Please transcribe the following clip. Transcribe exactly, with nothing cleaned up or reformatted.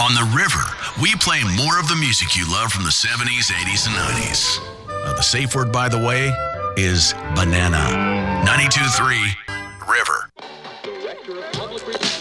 On The River, we play more of the music you love from the seventies, eighties, and nineties. Uh, the safe word, by the way, is banana. ninety-two point three River. Director of Public Relations.